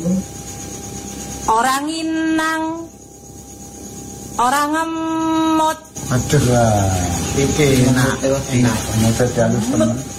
Orang inang, orang ngemut. Aduh lah, iki enak. Enak, halus temen.